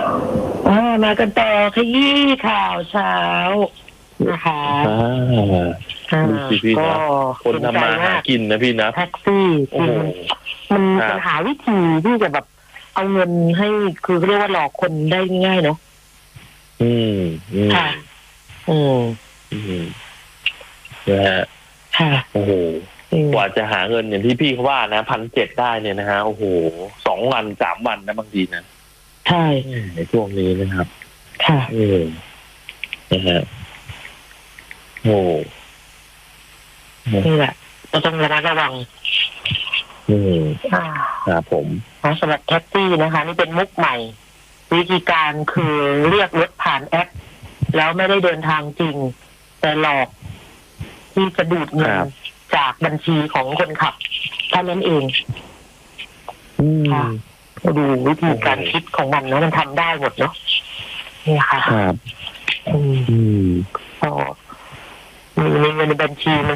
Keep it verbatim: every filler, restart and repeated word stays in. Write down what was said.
อ่ามากันต่อขยี้ข่าวเช้านะคะอ่าอ่าดูสิพี่ก็นะคนทำมาหากินนะพี่นะแท็กซี่โอ้โหมันครับมันหาวิธีที่จะแบบเอาเงินให้คือเรียกว่าหลอกคนได้ง่ายๆเนาะอืมอืมค่ะ อืมอืมนะฮะค่ะโอ้โหอืมกว่าจะหาเงินอย่างที่พี่เขาว่านะพันเจ็ดได้เนี่ยนะฮะโอ้โหสองวันสามวันนะบางทีนะใช่ในช่วงนี้นะครับค่ะเออนะฮะโอ้นี่แหละเราต้องระมัดระวังอืมอ่าครับผมสำหรับแท็กซี่นะคะ นี่เป็นมุกใหม่ วิธีการคือเรียกรถผ่านแอป แล้วไม่ได้เดินทางจริง แต่หลอกที่จะดูดเงินครับจากบัญชีของคนขับเท่านั้นเองอืมค่ะ ดูวิธีการคิดของมันเนาะมันทำได้หมดเนาะนี่ค่ะครับอืมอืมก็มีเงินในบัญชีมัน